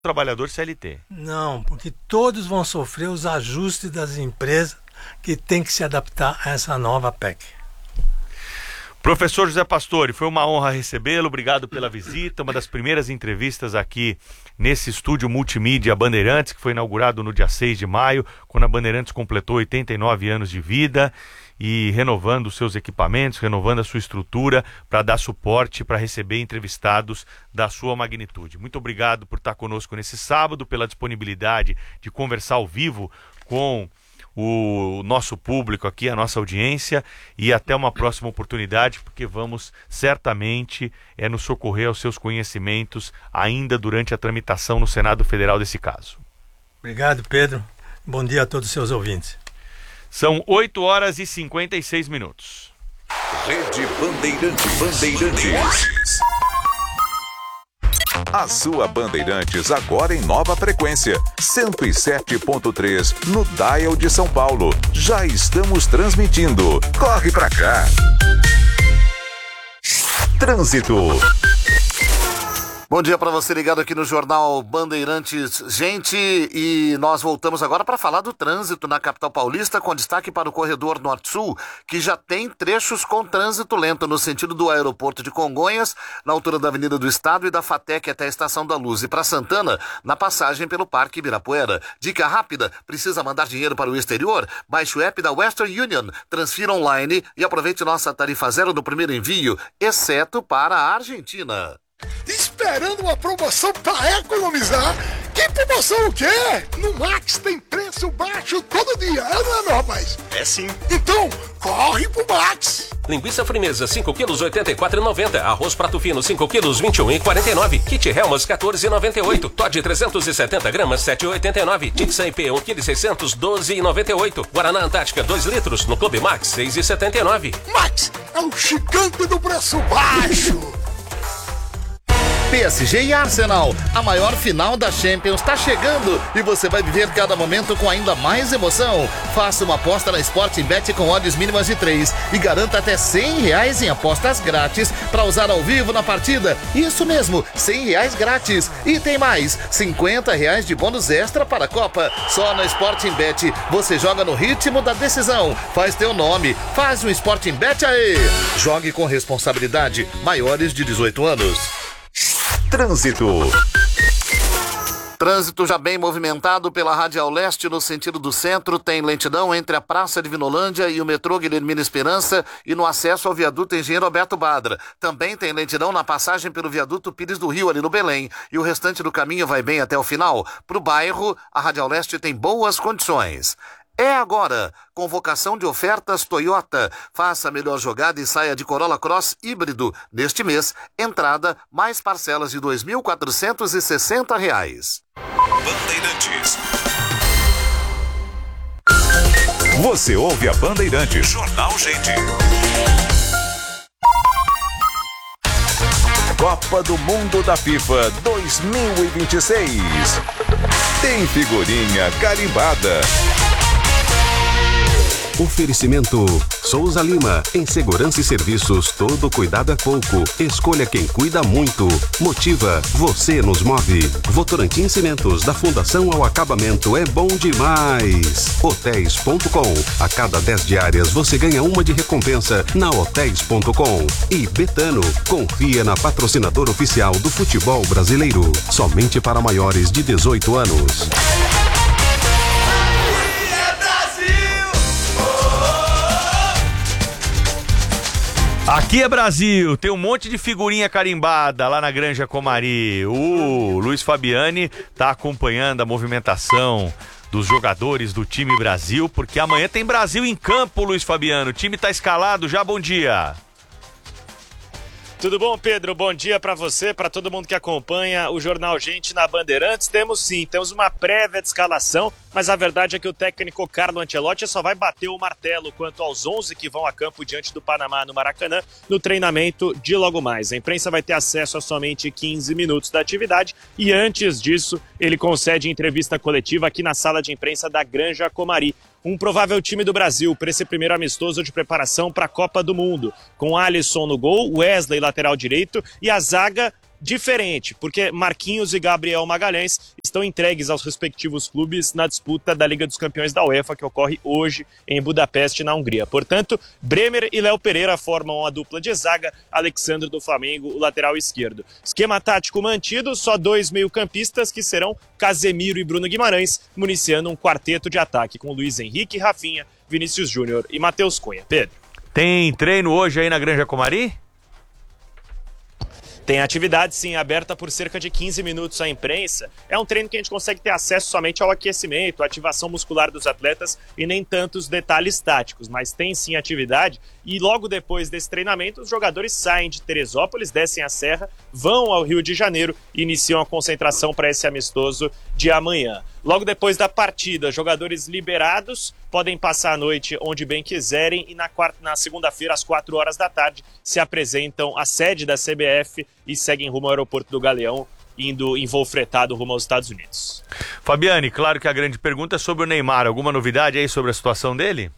trabalhador CLT. Não, porque todos vão sofrer os ajustes das empresas que têm que se adaptar a essa nova PEC. Professor José Pastore, foi uma honra recebê-lo, obrigado pela visita, uma das primeiras entrevistas aqui nesse estúdio multimídia Bandeirantes, que foi inaugurado no dia 6 de maio, quando a Bandeirantes completou 89 anos de vida e renovando os seus equipamentos, renovando a sua estrutura para dar suporte, para receber entrevistados da sua magnitude. Muito obrigado por estar conosco nesse sábado, pela disponibilidade de conversar ao vivo com o nosso público aqui, a nossa audiência, e até uma próxima oportunidade, porque vamos certamente nos socorrer aos seus conhecimentos ainda durante a tramitação no Senado Federal desse caso. Obrigado, Pedro. Bom dia a todos os seus ouvintes. São 8h56. Rede Bandeirantes. A sua Bandeirantes agora em nova frequência, 107.3 no Dial de São Paulo. Já estamos transmitindo. Corre pra cá. Trânsito. Bom dia para você ligado aqui no Jornal Bandeirantes. Gente, e nós voltamos agora para falar do trânsito na capital paulista, com destaque para o corredor Norte-Sul, que já tem trechos com trânsito lento no sentido do aeroporto de Congonhas, na altura da Avenida do Estado e da FATEC até a Estação da Luz. E para Santana, na passagem pelo Parque Ibirapuera. Dica rápida, precisa mandar dinheiro para o exterior? Baixe o app da Western Union, transfira online e aproveite nossa tarifa zero no primeiro envio, exceto para a Argentina. Esperando uma promoção para economizar? Que promoção o quê? No Max tem preço baixo todo dia, não é, meu rapaz? É sim. Então, corre pro Max. Linguiça frimeza, 5 quilos, R$ 84,90. Arroz prato fino, 5 quilos, R$ 21,49. Kit Helmas, R$ 14,98. Todd 370 gramas, R$ 7,89. Titsa IP, 1 kg 600, R$ 12,98. Guaraná Antártica, 2 litros, no Clube Max, R$ 6,79. Max é o gigante do preço baixo. PSG e Arsenal, a maior final da Champions está chegando e você vai viver cada momento com ainda mais emoção. Faça uma aposta na Sporting Bet com odds mínimas de 3 e garanta até R$100 em apostas grátis para usar ao vivo na partida. Isso mesmo, R$100 grátis. E tem mais, R$50 de bônus extra para a Copa. Só na Sporting Bet você joga no ritmo da decisão. Faz teu nome, faz um Sporting Bet aí. Jogue com responsabilidade, maiores de 18 anos. Trânsito. Trânsito já bem movimentado pela Radial Leste no sentido do centro. Tem lentidão entre a Praça de Vinolândia e o metrô Guilhermina Esperança e no acesso ao viaduto Engenheiro Alberto Badra. Também tem lentidão na passagem pelo viaduto Pires do Rio, ali no Belém. E o restante do caminho vai bem até o final. Para o bairro, a Radial Leste tem boas condições. É agora, convocação de ofertas Toyota. Faça a melhor jogada e saia de Corolla Cross híbrido. Neste mês, entrada mais parcelas de R$ 2.460. Bandeirantes. Você ouve a Bandeirantes. Jornal Gente. Copa do Mundo da FIFA 2026. Tem figurinha carimbada. Oferecimento Souza Lima. Em segurança e serviços, todo cuidado é pouco. Escolha quem cuida muito. Motiva, você nos move. Votorantim Cimentos, da fundação ao acabamento, é bom demais. Hotéis.com. A cada 10 diárias você ganha uma de recompensa na Hotéis.com. E Betano, confia na patrocinadora oficial do futebol brasileiro. Somente para maiores de 18 anos. Aqui é Brasil, tem um monte de figurinha carimbada lá na Granja Comari. O Luiz Fabiani está acompanhando a movimentação dos jogadores do time Brasil, porque amanhã tem Brasil em campo, Luiz Fabiano. O time está escalado já, bom dia. Tudo bom, Pedro? Bom dia para você, para todo mundo que acompanha o Jornal Gente na Bandeirantes. Temos uma prévia de escalação, mas a verdade é que o técnico Carlo Ancelotti só vai bater o martelo quanto aos 11 que vão a campo diante do Panamá no Maracanã no treinamento de logo mais. A imprensa vai ter acesso a somente 15 minutos da atividade e antes disso ele concede entrevista coletiva aqui na sala de imprensa da Granja Comari. Um provável time do Brasil para esse primeiro amistoso de preparação para a Copa do Mundo, com Alisson no gol, Wesley lateral direito e a zaga diferente, porque Marquinhos e Gabriel Magalhães estão entregues aos respectivos clubes na disputa da Liga dos Campeões da UEFA, que ocorre hoje em Budapeste, na Hungria. Portanto, Bremer e Léo Pereira formam a dupla de zaga, Alexandre do Flamengo, o lateral esquerdo. Esquema tático mantido, só 2 meio-campistas, que serão Casemiro e Bruno Guimarães, municiando um quarteto de ataque com Luiz Henrique, Rafinha, Vinícius Júnior e Matheus Cunha. Pedro. Tem treino hoje aí na Granja Comari? Tem atividade, sim, aberta por cerca de 15 minutos à imprensa. É um treino que a gente consegue ter acesso somente ao aquecimento, à ativação muscular dos atletas e nem tantos detalhes táticos, mas tem sim atividade. E logo depois desse treinamento, os jogadores saem de Teresópolis, descem a serra, vão ao Rio de Janeiro e iniciam a concentração para esse amistoso de amanhã. Logo depois da partida, jogadores liberados podem passar a noite onde bem quiserem e na segunda-feira, às 4 horas da tarde, se apresentam à sede da CBF e seguem rumo ao aeroporto do Galeão, indo em voo fretado rumo aos Estados Unidos. Fabiane, claro que a grande pergunta é sobre o Neymar. Alguma novidade aí sobre a situação dele?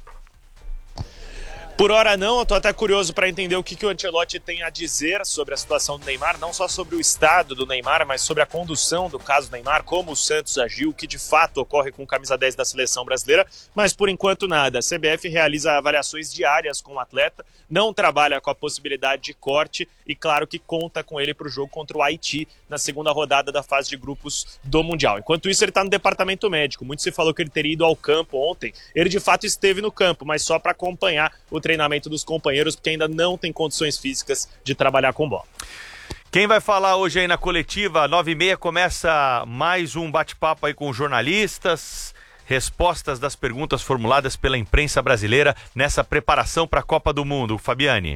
Por hora não, eu tô até curioso para entender o que o Ancelotti tem a dizer sobre a situação do Neymar, não só sobre o estado do Neymar, mas sobre a condução do caso do Neymar, como o Santos agiu, o que de fato ocorre com o camisa 10 da seleção brasileira, mas por enquanto nada. A CBF realiza avaliações diárias com o atleta, não trabalha com a possibilidade de corte e claro que conta com ele para o jogo contra o Haiti na segunda rodada da fase de grupos do Mundial. Enquanto isso, ele está no departamento médico. Muito se falou que ele teria ido ao campo ontem. Ele de fato esteve no campo, mas só para acompanhar o treinamento dos companheiros, porque ainda não tem condições físicas de trabalhar com bola. Quem vai falar hoje aí na coletiva? 9h30 começa mais um bate-papo aí com jornalistas, respostas das perguntas formuladas pela imprensa brasileira nessa preparação para a Copa do Mundo. Fabiane.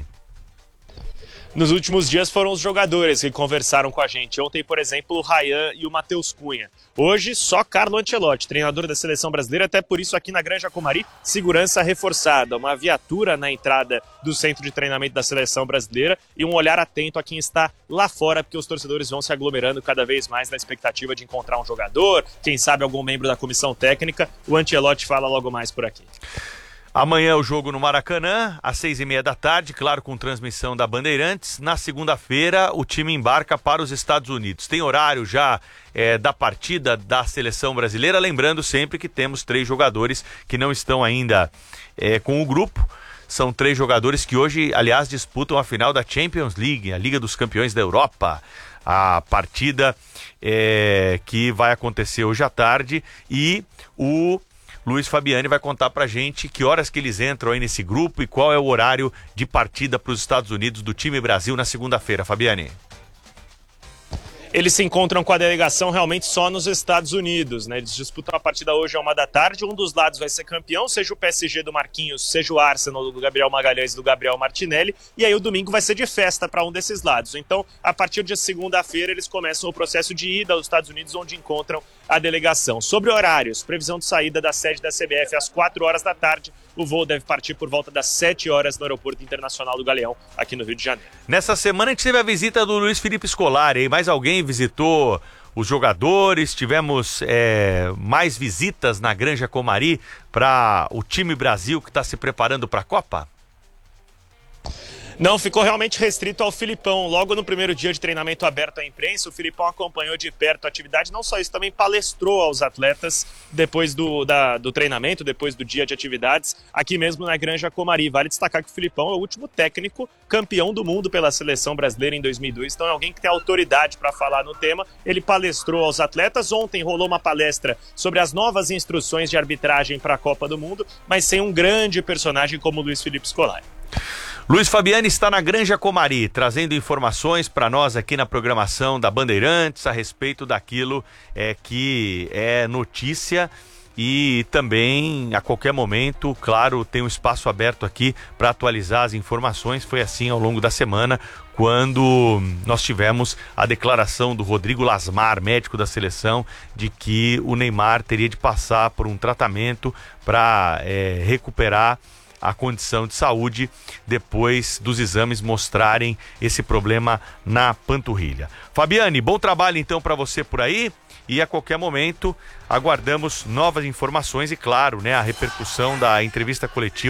Nos últimos dias foram os jogadores que conversaram com a gente. Ontem, por exemplo, o Ryan e o Matheus Cunha. Hoje, só Carlo Ancelotti, treinador da seleção brasileira, até por isso aqui na Granja Comari, segurança reforçada, uma viatura na entrada do centro de treinamento da seleção brasileira e um olhar atento a quem está lá fora, porque os torcedores vão se aglomerando cada vez mais na expectativa de encontrar um jogador, quem sabe algum membro da comissão técnica. O Ancelotti fala logo mais por aqui. Amanhã o jogo no Maracanã, às 6h30 da tarde, claro, com transmissão da Bandeirantes. Na segunda-feira, o time embarca para os Estados Unidos. Tem horário já da partida da seleção brasileira, lembrando sempre que temos 3 jogadores que não estão ainda com o grupo. São 3 jogadores que hoje, aliás, disputam a final da Champions League, a Liga dos Campeões da Europa. A partida que vai acontecer hoje à tarde e o Luiz Fabiani vai contar pra gente que horas que eles entram aí nesse grupo e qual é o horário de partida para os Estados Unidos do time Brasil na segunda-feira. Fabiani. Eles se encontram com a delegação realmente só nos Estados Unidos, né? Eles disputam a partida hoje à 1 da tarde, um dos lados vai ser campeão, seja o PSG do Marquinhos, seja o Arsenal do Gabriel Magalhães e do Gabriel Martinelli, e aí o domingo vai ser de festa para um desses lados. Então, a partir de segunda-feira, eles começam o processo de ida aos Estados Unidos, onde encontram a delegação. Sobre horários, previsão de saída da sede da CBF às 4 horas da tarde, o voo deve partir por volta das 7 horas no Aeroporto Internacional do Galeão, aqui no Rio de Janeiro. Nessa semana a gente teve a visita do Luiz Felipe Scolari, hein? Mais alguém visitou os jogadores? Tivemos mais visitas na Granja Comari para o time Brasil que está se preparando para a Copa? Não, ficou realmente restrito ao Filipão. Logo no primeiro dia de treinamento aberto à imprensa, o Filipão acompanhou de perto a atividade. Não só isso, também palestrou aos atletas depois do treinamento, depois do dia de atividades, aqui mesmo na Granja Comari. Vale destacar que o Filipão é o último técnico campeão do mundo pela seleção brasileira em 2002. Então é alguém que tem autoridade para falar no tema. Ele palestrou aos atletas. Ontem rolou uma palestra sobre as novas instruções de arbitragem para a Copa do Mundo, mas sem um grande personagem como o Luiz Felipe Scolari. Luiz Fabiani está na Granja Comari, trazendo informações para nós aqui na programação da Bandeirantes a respeito daquilo que é notícia e também, a qualquer momento, claro, tem um espaço aberto aqui para atualizar as informações. Foi assim ao longo da semana, quando nós tivemos a declaração do Rodrigo Lasmar, médico da seleção, de que o Neymar teria de passar por um tratamento para recuperar a condição de saúde depois dos exames mostrarem esse problema na panturrilha. Fabiane, bom trabalho então para você por aí e a qualquer momento aguardamos novas informações e claro, né, a repercussão da entrevista coletiva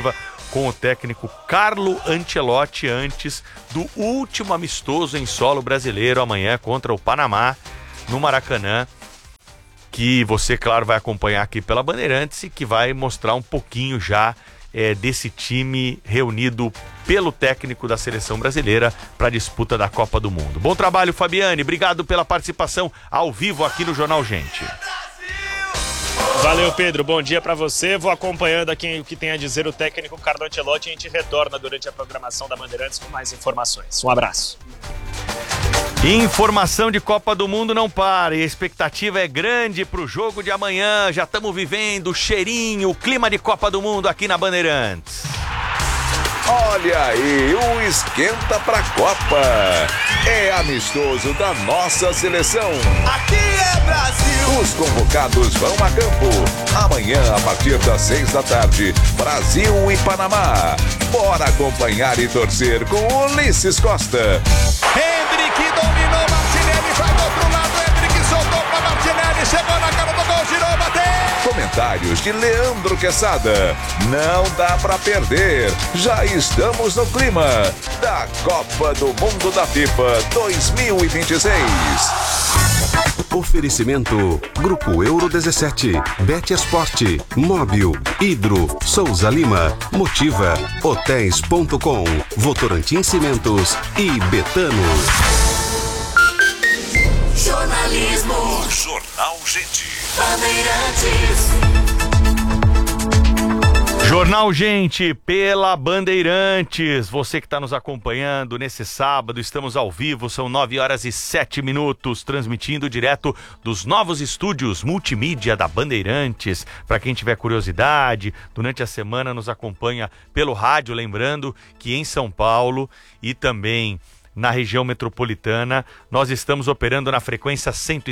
com o técnico Carlo Ancelotti antes do último amistoso em solo brasileiro amanhã contra o Panamá no Maracanã, que você, claro, vai acompanhar aqui pela Bandeirantes e que vai mostrar um pouquinho já desse time reunido pelo técnico da seleção brasileira para a disputa da Copa do Mundo. Bom trabalho, Fabiane. Obrigado pela participação ao vivo aqui no Jornal Gente. Valeu, Pedro. Bom dia para você. Vou acompanhando aqui o que tem a dizer o técnico Carlo Ancelotti e a gente retorna durante a programação da Bandeirantes com mais informações. Um abraço. Informação de Copa do Mundo não para e a expectativa é grande para o jogo de amanhã. Já estamos vivendo o cheirinho, o clima de Copa do Mundo aqui na Bandeirantes. Olha aí, o esquenta pra Copa. É amistoso da nossa seleção. Aqui é Brasil. Os convocados vão a campo. Amanhã, a partir das 6 da tarde, Brasil e Panamá. Bora acompanhar e torcer com Ulisses Costa. Hendrick dominou, Martinelli vai do outro lado. Hendrick soltou pra Martinelli, chegou na cara do gol, girou, bateu. Comentários de Leandro Quesada. Não dá pra perder. Já estamos no clima da Copa do Mundo da FIFA 2026. Oferecimento Grupo Euro 17, Bet Esporte, Móbil, Hidro, Souza Lima, Motiva, Hotéis.com, Votorantim Cimentos e Betano. Jornalismo. Jornal Gente. Bandeirantes. Jornal Gente, pela Bandeirantes. Você que está nos acompanhando nesse sábado, estamos ao vivo, são 9h07, transmitindo direto dos novos estúdios multimídia da Bandeirantes. Para quem tiver curiosidade, durante a semana nos acompanha pelo rádio, lembrando que em São Paulo e também na região metropolitana, nós estamos operando na frequência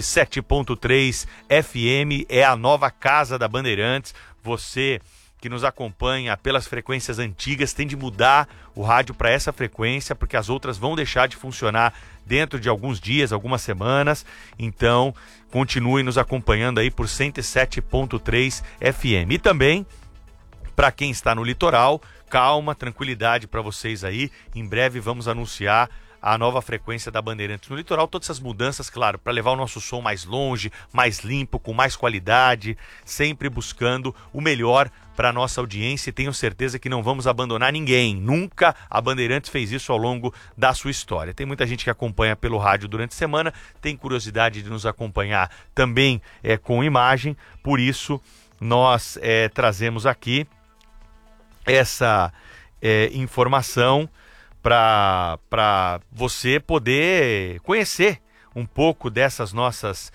107.3 FM, é a nova casa da Bandeirantes. Você que nos acompanha pelas frequências antigas tem de mudar o rádio para essa frequência, porque as outras vão deixar de funcionar dentro de alguns dias, algumas semanas. Então, continue nos acompanhando aí por 107.3 FM. E também, para quem está no litoral, calma, tranquilidade para vocês aí. Em breve vamos anunciar a nova frequência da Bandeirantes no litoral, todas essas mudanças, claro, para levar o nosso som mais longe, mais limpo, com mais qualidade, sempre buscando o melhor para a nossa audiência, e tenho certeza que não vamos abandonar ninguém. Nunca a Bandeirantes fez isso ao longo da sua história. Tem muita gente que acompanha pelo rádio durante a semana, tem curiosidade de nos acompanhar também com imagem, por isso nós trazemos aqui essa informação para você poder conhecer um pouco dessas nossas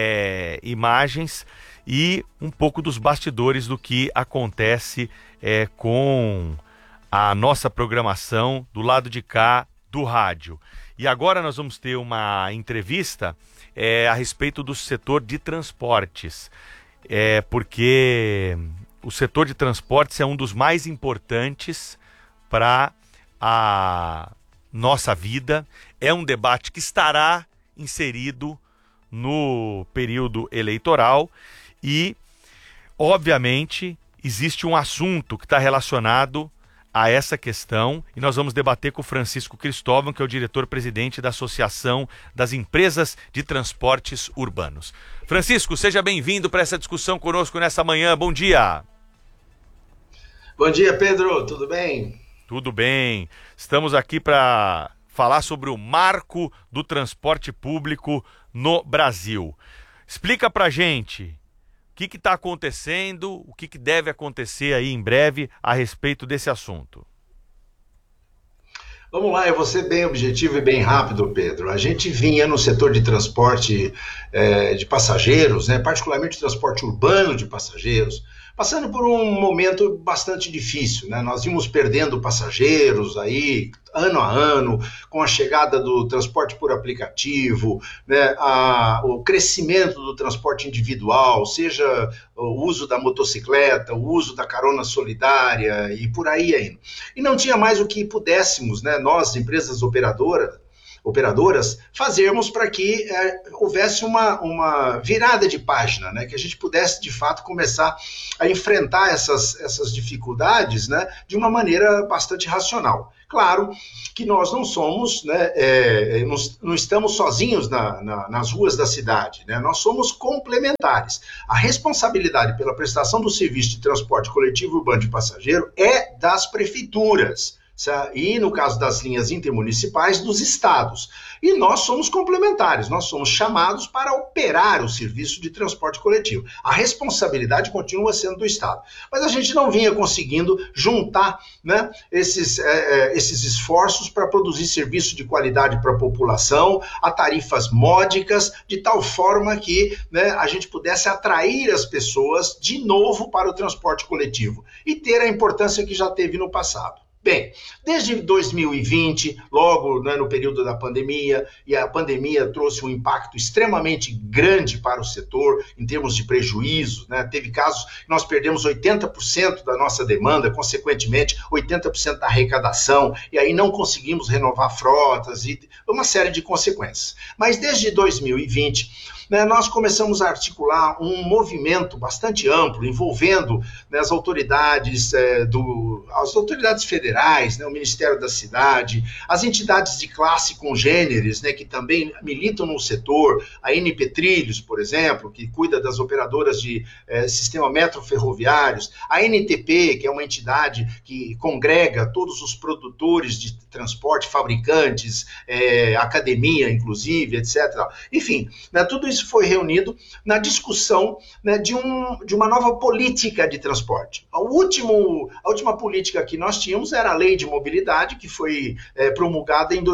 imagens e um pouco dos bastidores do que acontece com a nossa programação do lado de cá do rádio. E agora nós vamos ter uma entrevista a respeito do setor de transportes, porque o setor de transportes é um dos mais importantes para a nossa vida, é um debate que estará inserido no período eleitoral e, obviamente, existe um assunto que está relacionado a essa questão e nós vamos debater com o Francisco Cristóvão, que é o diretor-presidente da Associação das Empresas de Transportes Urbanos. Francisco, seja bem-vindo para essa discussão conosco nessa manhã. Bom dia. Bom dia, Pedro. Tudo bem? Tudo bem. Estamos aqui para falar sobre o marco do transporte público no Brasil. Explica pra gente o que está acontecendo, o que deve acontecer aí em breve a respeito desse assunto. Vamos lá, eu vou ser bem objetivo e bem rápido, Pedro. A gente vinha no setor de transporte de passageiros, né, particularmente transporte urbano de passageiros, passando por um momento bastante difícil, né? Nós vimos perdendo passageiros aí, ano a ano, com a chegada do transporte por aplicativo, né? O crescimento do transporte individual, seja o uso da motocicleta, o uso da carona solidária e por aí ainda. E não tinha mais o que pudéssemos, né? Nós, empresas operadoras, operadoras, fazermos para que houvesse uma virada de página, né? Que a gente pudesse, de fato, começar a enfrentar essas dificuldades, né? De uma maneira bastante racional. Claro que nós não somos, né, não estamos sozinhos nas ruas da cidade, né? Nós somos complementares. A responsabilidade pela prestação do serviço de transporte coletivo urbano de passageiro é das prefeituras, e no caso das linhas intermunicipais, dos estados. E nós somos complementares, nós somos chamados para operar o serviço de transporte coletivo. A responsabilidade continua sendo do estado. Mas a gente não vinha conseguindo juntar, né, esses esforços para produzir serviço de qualidade para a população, a tarifas módicas, de tal forma que, né, a gente pudesse atrair as pessoas de novo para o transporte coletivo e ter a importância que já teve no passado. Bem, desde 2020, logo, né, no período da pandemia, e a pandemia trouxe um impacto extremamente grande para o setor, em termos de prejuízo, né? Teve casos que nós perdemos 80% da nossa demanda, consequentemente 80% da arrecadação, e aí não conseguimos renovar frotas, e uma série de consequências. Mas desde 2020, né, nós começamos a articular um movimento bastante amplo, envolvendo, né, as autoridades federais, né, o Ministério da Cidade, as entidades de classe congêneres, né, que também militam no setor, a NP Trilhos, por exemplo, que cuida das operadoras de sistema metroferroviários, a NTP, que é uma entidade que congrega todos os produtores de transporte, fabricantes, academia, inclusive, etc. Enfim, né, tudo isso foi reunido na discussão, né, de uma nova política de transporte. A última política que nós tínhamos era a Lei de Mobilidade, que foi promulgada em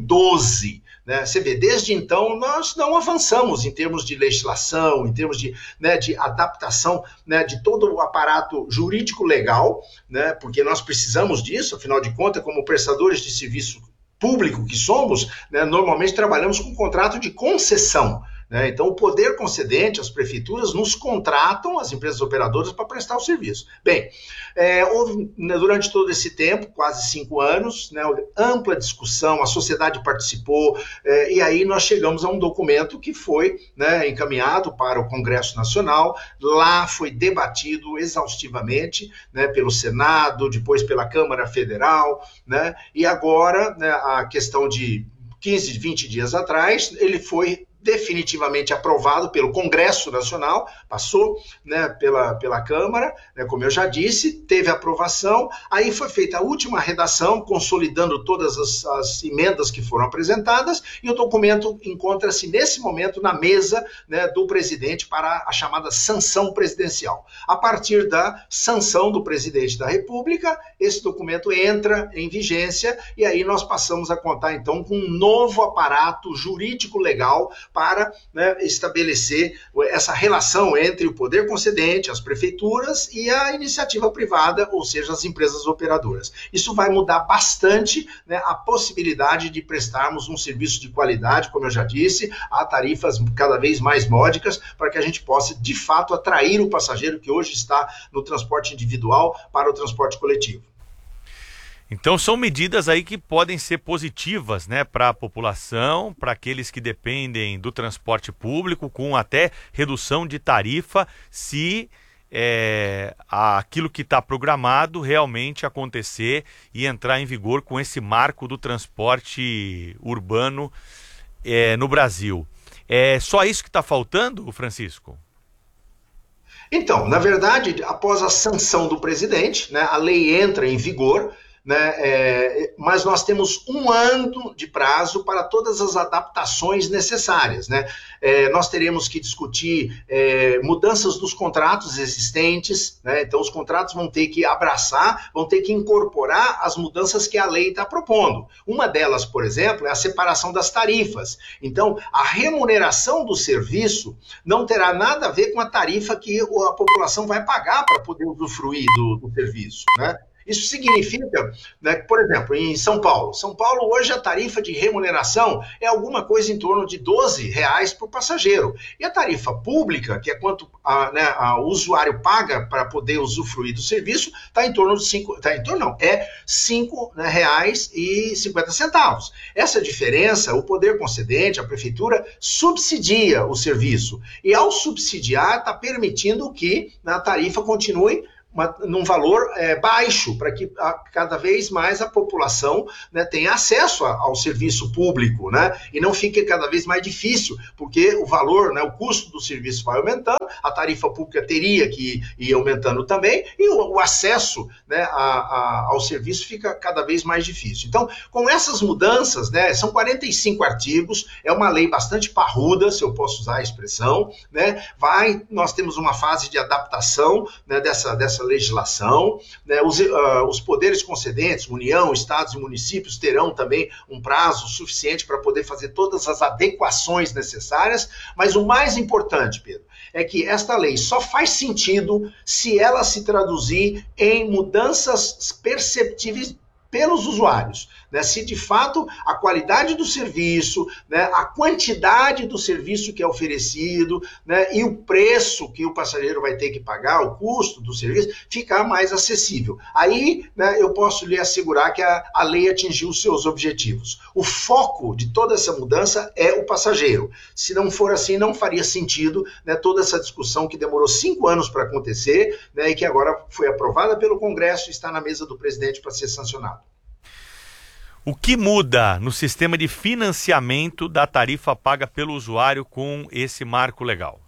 2012. Né? Você vê, desde então nós não avançamos em termos de legislação, em termos de adaptação, né, de todo o aparato jurídico legal, né, porque nós precisamos disso, afinal de contas, como prestadores de serviço público que somos, né, normalmente trabalhamos com contrato de concessão. Né? Então, o poder concedente, as prefeituras, nos contratam, as empresas operadoras, para prestar o serviço. Bem, houve, né, durante todo esse tempo, quase 5 anos, né, ampla discussão, a sociedade participou, e aí nós chegamos a um documento que foi, né, encaminhado para o Congresso Nacional. Lá foi debatido exaustivamente, né, pelo Senado, depois pela Câmara Federal, né, e agora, né, a questão de 15, 20 dias atrás, ele foi definitivamente aprovado pelo Congresso Nacional, passou, né, pela Câmara, né, como eu já disse, teve aprovação, aí foi feita a última redação, consolidando todas as emendas que foram apresentadas, e o documento encontra-se nesse momento na mesa, né, do presidente para a chamada sanção presidencial. A partir da sanção do presidente da República, esse documento entra em vigência, e aí nós passamos a contar então com um novo aparato jurídico-legal para, né, estabelecer essa relação entre o poder concedente, as prefeituras e a iniciativa privada, ou seja, as empresas operadoras. Isso vai mudar bastante, né, a possibilidade de prestarmos um serviço de qualidade, como eu já disse, a tarifas cada vez mais módicas, para que a gente possa, de fato, atrair o passageiro que hoje está no transporte individual para o transporte coletivo. Então são medidas aí que podem ser positivas, né, para a população, para aqueles que dependem do transporte público, com até redução de tarifa, se aquilo que está programado realmente acontecer e entrar em vigor com esse marco do transporte urbano no Brasil. É só isso que está faltando, Francisco? Então, na verdade, após a sanção do presidente, né, a lei entra em vigor, né, mas nós temos 1 ano de prazo para todas as adaptações necessárias, né? Nós teremos que discutir mudanças dos contratos existentes, né? Então os contratos vão ter que abraçar, vão ter que incorporar as mudanças que a lei está propondo. Uma delas, por exemplo, é a separação das tarifas. Então, a remuneração do serviço não terá nada a ver com a tarifa que a população vai pagar para poder usufruir do serviço, né? Isso significa, né, que, por exemplo, em São Paulo hoje a tarifa de remuneração é alguma coisa em torno de R$12 por passageiro. E a tarifa pública, que é quanto o usuário paga para poder usufruir do serviço, está em torno de R$5,50. Essa diferença, o poder concedente, a prefeitura, subsidia o serviço. E ao subsidiar, está permitindo que a tarifa continue num valor baixo, para que cada vez mais a população, né, tenha acesso ao serviço público, né, e não fique cada vez mais difícil, porque o valor, né, o custo do serviço vai aumentando, a tarifa pública teria que ir aumentando também, e o acesso, né, ao serviço fica cada vez mais difícil. Então, com essas mudanças, né, são 45 artigos, é uma lei bastante parruda, se eu posso usar a expressão, né, nós temos uma fase de adaptação, né, dessa legislação, né, os poderes concedentes, União, Estados e municípios terão também um prazo suficiente para poder fazer todas as adequações necessárias, mas o mais importante, Pedro, é que esta lei só faz sentido se ela se traduzir em mudanças perceptíveis pelos usuários, né? Se de fato a qualidade do serviço, né, a quantidade do serviço que é oferecido, né, e o preço que o passageiro vai ter que pagar, o custo do serviço, ficar mais acessível. Aí, né, eu posso lhe assegurar que a lei atingiu os seus objetivos. O foco de toda essa mudança é o passageiro. Se não for assim, não faria sentido, né, toda essa discussão que demorou 5 anos para acontecer, né, e que agora foi aprovada pelo Congresso e está na mesa do presidente para ser sancionado. O que muda no sistema de financiamento da tarifa paga pelo usuário com esse marco legal?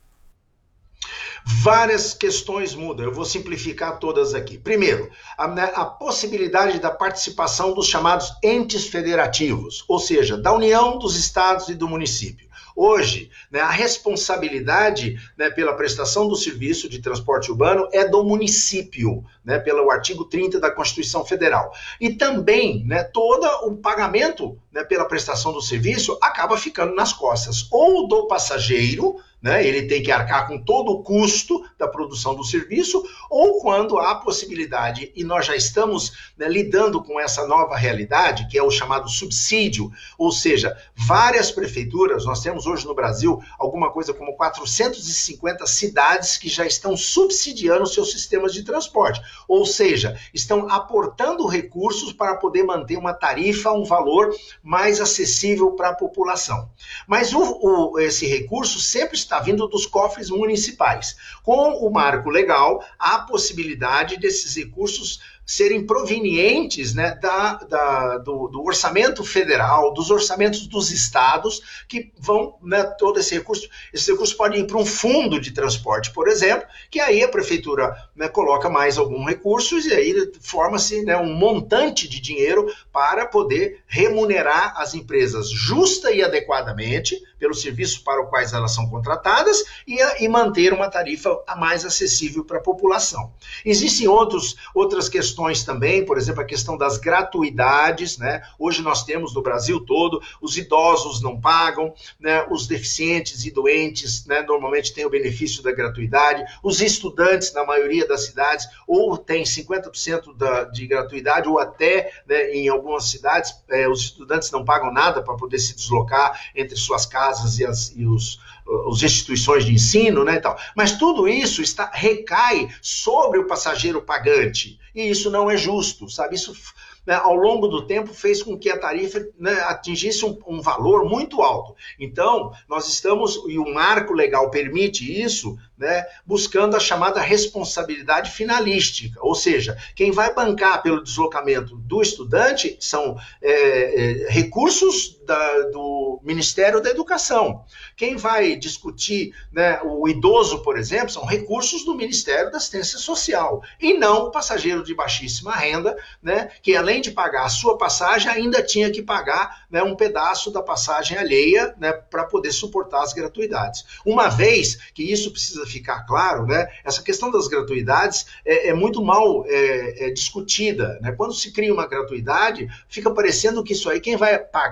Várias questões mudam, eu vou simplificar todas aqui. Primeiro, a possibilidade da participação dos chamados entes federativos, ou seja, da União, dos estados e do município. Hoje, né, a responsabilidade, né, pela prestação do serviço de transporte urbano é do município, né, pelo artigo 30 da Constituição Federal. E também, né, todo o pagamento, né, pela prestação do serviço acaba ficando nas costas ou do passageiro, né, ele tem que arcar com todo o custo da produção do serviço, ou quando há possibilidade, e nós já estamos, né, lidando com essa nova realidade, que é o chamado subsídio, ou seja, várias prefeituras, nós temos hoje no Brasil alguma coisa como 450 cidades que já estão subsidiando seus sistemas de transporte, ou seja, estão aportando recursos para poder manter uma tarifa, um valor mais acessível para a população. Mas esse recurso sempre está vindo dos cofres municipais. Com o marco legal, há a possibilidade desses recursos serem provenientes, né, do orçamento federal, dos orçamentos dos estados, que vão, né, todo esse recurso pode ir para um fundo de transporte, por exemplo, que aí a prefeitura, né, coloca mais algum recurso e aí forma-se, né, um montante de dinheiro para poder remunerar as empresas justa e adequadamente pelos serviços para os quais elas são contratadas e manter uma tarifa mais acessível para a população. Existem outras questões também, por exemplo, a questão das gratuidades, né? Hoje nós temos no Brasil todo, os idosos não pagam, né? Os deficientes e doentes, né, normalmente têm o benefício da gratuidade, os estudantes, na maioria das cidades, ou tem 50% de gratuidade, ou até, né, em algumas cidades, os estudantes não pagam nada para poder se deslocar entre suas casas e as instituições de ensino, né, e tal. Mas tudo isso recai sobre o passageiro pagante, e isso não é justo, sabe? Isso, né, ao longo do tempo fez com que a tarifa, né, atingisse um valor muito alto. Então, nós estamos, e o marco legal permite isso, né, buscando a chamada responsabilidade finalística, ou seja, quem vai bancar pelo deslocamento do estudante são recursos do Ministério da Educação. Quem vai discutir, né, o idoso, por exemplo, são recursos do Ministério da Assistência Social, e não o passageiro de baixíssima renda, né, que além de pagar a sua passagem, ainda tinha que pagar, né, um pedaço da passagem alheia, né, para poder suportar as gratuidades. Uma vez que isso precisa ficar claro, né, essa questão das gratuidades é muito mal discutida, né? Quando se cria uma gratuidade, fica parecendo que isso aí, quem vai pagar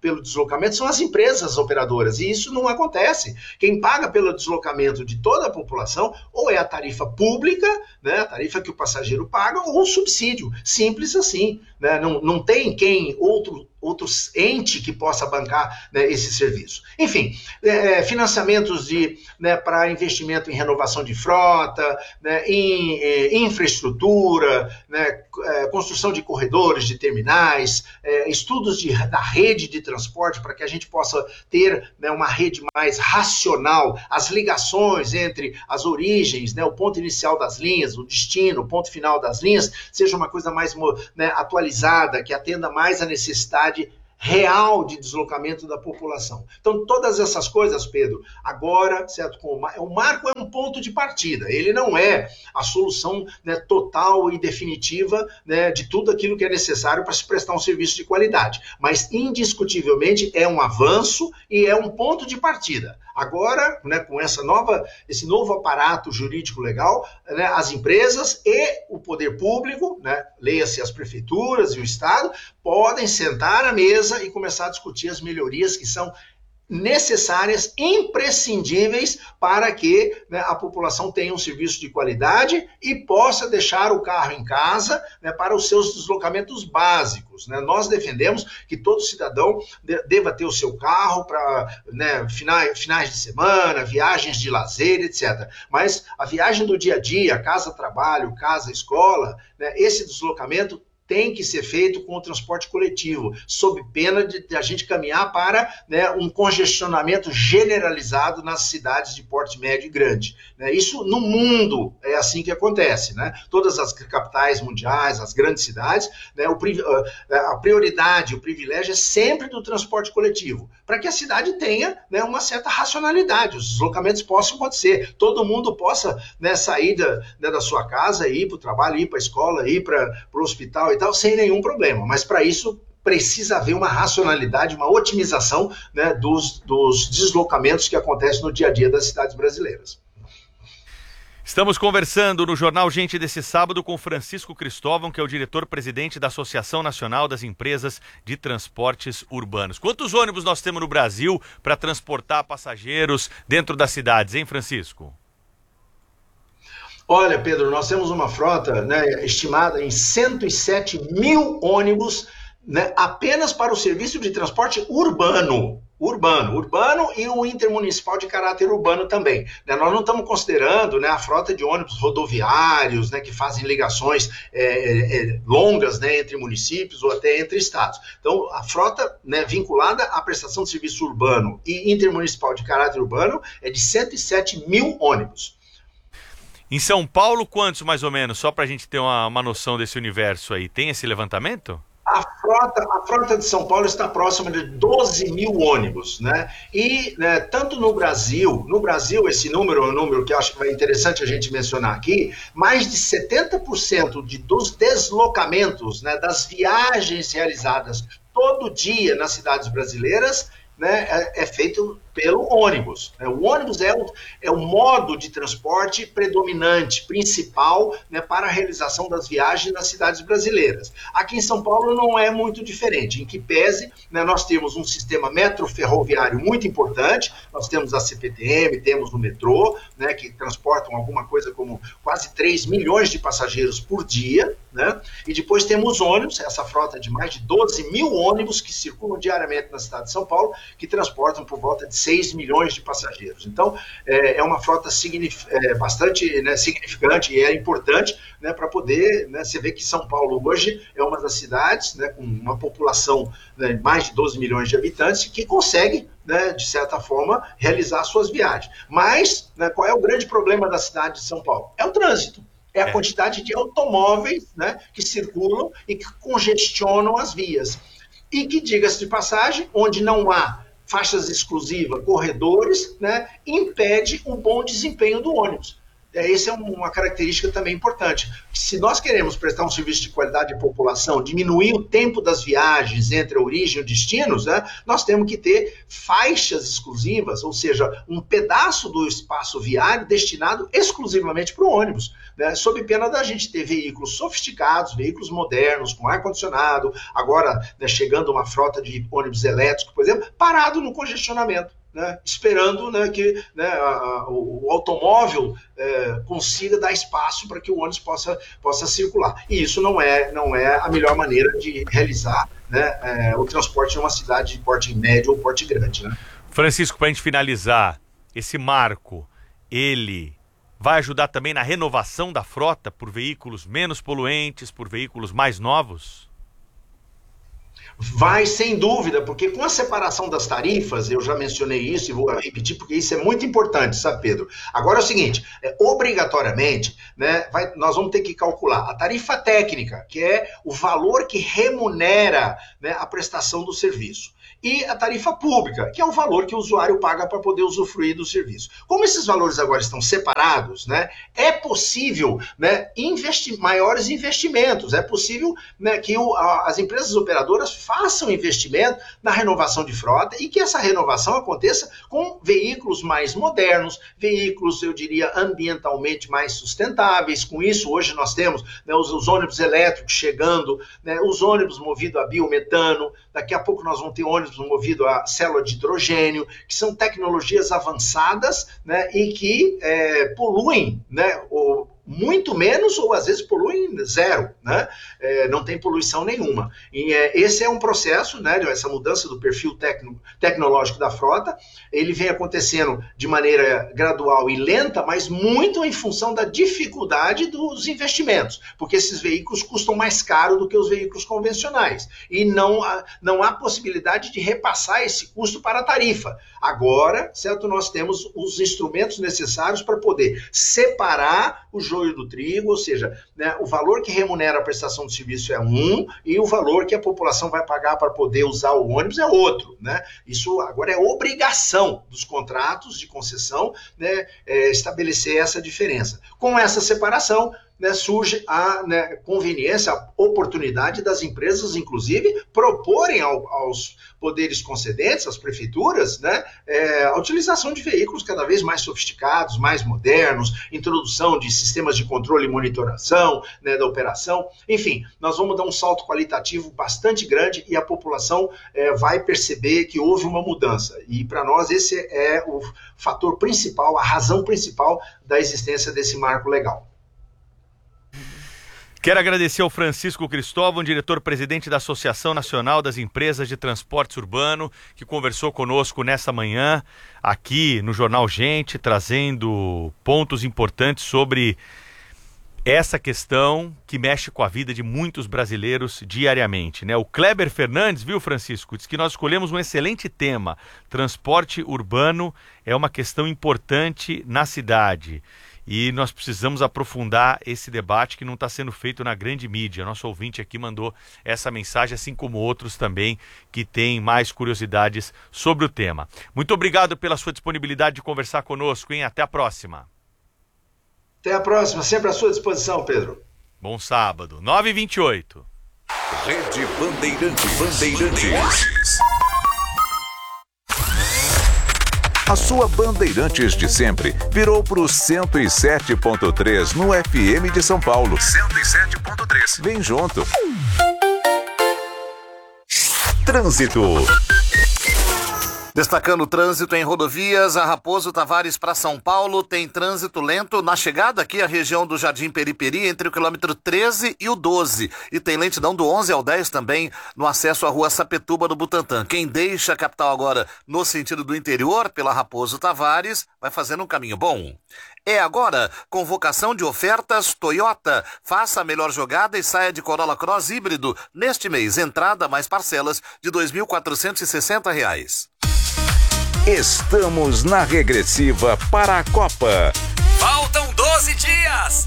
pelo deslocamento são as empresas operadoras, e isso não acontece. Quem paga pelo deslocamento de toda a população ou é a tarifa pública, né, a tarifa que o passageiro paga, ou um subsídio, simples assim, né? Não tem quem outro ente que possa bancar, né, esse serviço. Enfim, financiamentos para investimento em renovação de frota, né, em infraestrutura, né, construção de corredores, de terminais, estudos da rede de transporte para que a gente possa ter, né, uma rede mais racional, as ligações entre as origens, né, o ponto inicial das linhas, o destino, o ponto final das linhas, seja uma coisa mais, né, atualizada, que atenda mais à necessidade real de deslocamento da população. Então, todas essas coisas, Pedro, agora, certo, o marco é um ponto de partida, ele não é a solução, né, total e definitiva, né, de tudo aquilo que é necessário para se prestar um serviço de qualidade, mas indiscutivelmente é um avanço e é um ponto de partida. Agora, né, com esse novo aparato jurídico legal, né, as empresas e o poder público, né, leia-se as prefeituras e o Estado, podem sentar à mesa e começar a discutir as melhorias que são necessárias, imprescindíveis para que, né, a população tenha um serviço de qualidade e possa deixar o carro em casa, né, para os seus deslocamentos básicos, né? Nós defendemos que todo cidadão deva ter o seu carro para, né, finais de semana, viagens de lazer, etc. Mas a viagem do dia a dia, casa-trabalho, casa-escola, né, esse deslocamento tem que ser feito com o transporte coletivo, sob pena de a gente caminhar para, né, um congestionamento generalizado nas cidades de porte médio e grande, né? Isso no mundo é assim que acontece, né? Todas as capitais mundiais, as grandes cidades, né, a prioridade, o privilégio é sempre do transporte coletivo, para que a cidade tenha, né, uma certa racionalidade, os deslocamentos possam acontecer, todo mundo possa, né, sair da sua casa, ir para o trabalho, ir para a escola, ir para o hospital e tal, sem nenhum problema, mas para isso precisa haver uma racionalidade, uma otimização, né, dos deslocamentos que acontecem no dia a dia das cidades brasileiras. Estamos conversando no Jornal Gente desse sábado com Francisco Cristóvão, que é o diretor-presidente da Associação Nacional das Empresas de Transportes Urbanos. Quantos ônibus nós temos no Brasil para transportar passageiros dentro das cidades, hein, Francisco? Olha, Pedro, nós temos uma frota, né, estimada em 107 mil ônibus, né, apenas para o serviço de transporte urbano e o intermunicipal de caráter urbano também, né? Nós não estamos considerando, né, a frota de ônibus rodoviários, né, que fazem ligações longas, né, entre municípios ou até entre estados. Então, a frota, né, vinculada à prestação de serviço urbano e intermunicipal de caráter urbano é de 107 mil ônibus. Em São Paulo, quantos mais ou menos? Só para a gente ter uma noção desse universo aí. Tem esse levantamento? A frota de São Paulo está próxima de 12 mil ônibus, né? E, né, tanto no Brasil, esse número é um número que eu acho que é interessante a gente mencionar aqui, mais de 70% dos deslocamentos, né, das viagens realizadas todo dia nas cidades brasileiras, né, é feito pelo ônibus. O ônibus é o modo de transporte predominante, principal, né, para a realização das viagens nas cidades brasileiras. Aqui em São Paulo não é muito diferente, em que pese, né, nós temos um sistema metroferroviário muito importante, nós temos a CPTM, temos o metrô, né, que transportam alguma coisa como quase 3 milhões de passageiros por dia, né, e depois temos ônibus, essa frota de mais de 12 mil ônibus que circulam diariamente na cidade de São Paulo, que transportam por volta de 6 milhões de passageiros. Então, é uma frota bastante, né, significante e é importante, né, para poder, né, você vê que São Paulo hoje é uma das cidades, né, com uma população, né, mais de 12 milhões de habitantes que consegue, né, de certa forma, realizar suas viagens. Mas, né, qual é o grande problema da cidade de São Paulo? É o trânsito. É a quantidade de automóveis, né, que circulam e que congestionam as vias. E que, diga-se de passagem, onde não há faixas exclusivas, corredores, né, impede um bom desempenho do ônibus. Essa é uma característica também importante. Se nós queremos prestar um serviço de qualidade à população, diminuir o tempo das viagens entre a origem e o destino, né, nós temos que ter faixas exclusivas, ou seja, um pedaço do espaço viário destinado exclusivamente para o ônibus, né, sob pena da gente ter veículos sofisticados, veículos modernos, com ar-condicionado, agora, né, chegando uma frota de ônibus elétricos, por exemplo, parado no congestionamento. Né, esperando, né, que, né, o automóvel consiga dar espaço para que o ônibus possa circular. E isso não é a melhor maneira de realizar, né, o transporte em uma cidade de porte médio ou porte grande. Né? Francisco, para a gente finalizar, esse marco, ele vai ajudar também na renovação da frota por veículos menos poluentes, por veículos mais novos? Vai, sem dúvida, porque com a separação das tarifas, eu já mencionei isso e vou repetir, porque isso é muito importante, sabe, Pedro? Agora é o seguinte, obrigatoriamente, né, nós vamos ter que calcular a tarifa técnica, que é o valor que remunera, né, a prestação do serviço, e a tarifa pública, que é o valor que o usuário paga para poder usufruir do serviço. Como esses valores agora estão separados, né, é possível, né, maiores investimentos, é possível, né, que as empresas operadoras façam investimento na renovação de frota e que essa renovação aconteça com veículos mais modernos, veículos, eu diria, ambientalmente mais sustentáveis. Com isso, hoje nós temos, né, os ônibus elétricos chegando, né, os ônibus movidos a biometano, daqui a pouco nós vamos ter ônibus movidos a célula de hidrogênio, que são tecnologias avançadas, né, e que poluem, né, muito menos ou às vezes poluem zero, né? Não tem poluição nenhuma. E esse é um processo, né, essa mudança do perfil tecnológico da frota, ele vem acontecendo de maneira gradual e lenta, mas muito em função da dificuldade dos investimentos, porque esses veículos custam mais caro do que os veículos convencionais e não há possibilidade de repassar esse custo para a tarifa. Agora, certo, nós temos os instrumentos necessários para poder separar o joio do trigo, ou seja, né, o valor que remunera a prestação de serviço é um e o valor que a população vai pagar para poder usar o ônibus é outro. Né? Isso agora é obrigação dos contratos de concessão, né, estabelecer essa diferença. Com essa separação, né, surge a, né, conveniência, a oportunidade das empresas, inclusive, proporem aos poderes concedentes, às prefeituras, né, a utilização de veículos cada vez mais sofisticados, mais modernos, introdução de sistemas de controle e monitoração, né, da operação. Enfim, nós vamos dar um salto qualitativo bastante grande e a população vai perceber que houve uma mudança. E para nós esse é o fator principal, a razão principal da existência desse marco legal. Quero agradecer ao Francisco Cristóvão, diretor-presidente da Associação Nacional das Empresas de Transportes Urbano, que conversou conosco nessa manhã, aqui no Jornal Gente, trazendo pontos importantes sobre essa questão que mexe com a vida de muitos brasileiros diariamente, né? O Kleber Fernandes, viu, Francisco, diz que nós escolhemos um excelente tema. Transporte urbano é uma questão importante na cidade. E nós precisamos aprofundar esse debate que não está sendo feito na grande mídia. Nosso ouvinte aqui mandou essa mensagem, assim como outros também que têm mais curiosidades sobre o tema. Muito obrigado pela sua disponibilidade de conversar conosco, hein? Até a próxima. Até a próxima, sempre à sua disposição, Pedro. Bom sábado, 9h28. Rede Bandeirantes. A sua Bandeirantes de sempre virou pro 107.3 no FM de São Paulo. 107.3. Vem junto. Trânsito. Destacando o trânsito em rodovias, a Raposo Tavares para São Paulo tem trânsito lento na chegada aqui à região do Jardim Periperi, entre o quilômetro 13 e o 12. E tem lentidão do 11 ao 10 também no acesso à rua Sapetuba do Butantã. Quem deixa a capital agora no sentido do interior, pela Raposo Tavares, vai fazendo um caminho bom. É agora, convocação de ofertas Toyota. Faça a melhor jogada e saia de Corolla Cross híbrido. Neste mês, entrada mais parcelas de R$ 2.460. Estamos na regressiva para a Copa. Faltam 12 dias.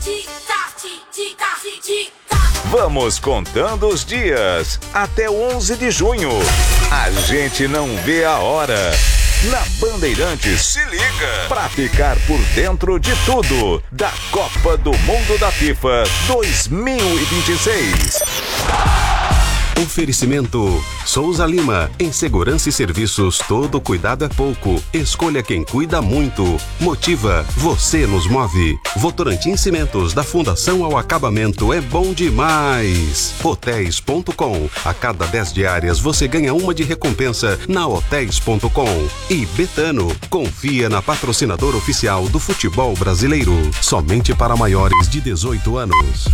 Vamos contando os dias até o 11 de junho. A gente não vê a hora. Na Bandeirantes, se liga pra ficar por dentro de tudo da Copa do Mundo da FIFA 2026. Oferecimento Souza Lima. Em segurança e serviços, todo cuidado é pouco. Escolha quem cuida muito. Motiva, você nos move. Votorantim Cimentos, da fundação ao acabamento, é bom demais. Hotéis.com. A cada 10 diárias você ganha uma de recompensa na Hotéis.com. E Betano, confia na patrocinadora oficial do futebol brasileiro. Somente para maiores de 18 anos.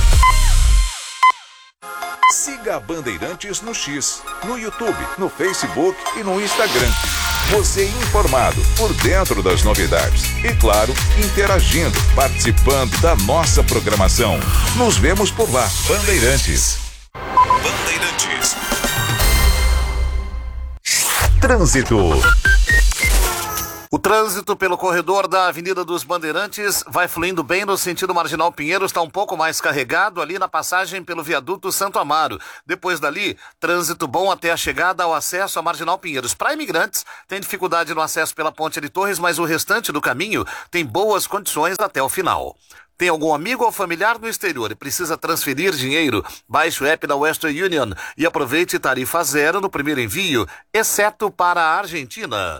Siga a Bandeirantes no X, no YouTube, no Facebook e no Instagram. Você informado, por dentro das novidades. E claro, interagindo, participando da nossa programação. Nos vemos por lá. Bandeirantes. Bandeirantes. Trânsito. O trânsito pelo corredor da Avenida dos Bandeirantes vai fluindo bem no sentido Marginal Pinheiros, está um pouco mais carregado ali na passagem pelo viaduto Santo Amaro. Depois dali, trânsito bom até a chegada ao acesso à Marginal Pinheiros. Para imigrantes, tem dificuldade no acesso pela Ponte de Torres, mas o restante do caminho tem boas condições até o final. Tem algum amigo ou familiar no exterior e precisa transferir dinheiro? Baixe o app da Western Union e aproveite tarifa zero no primeiro envio, exceto para a Argentina.